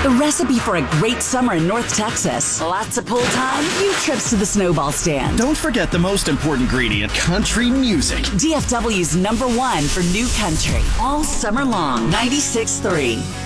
The recipe for a great summer in North Texas. Lots of pool time, few trips to the snowball stand. Don't forget the most important ingredient, country music. DFW's #1 for new country. All summer long. 96.3.